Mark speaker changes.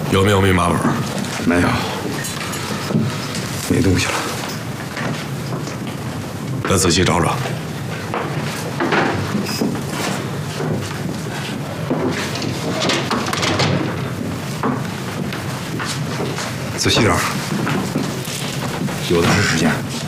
Speaker 1: 有没有密码本？
Speaker 2: 没有，没东西了。
Speaker 1: 再仔细找找。
Speaker 2: 仔细点儿，有的是时间。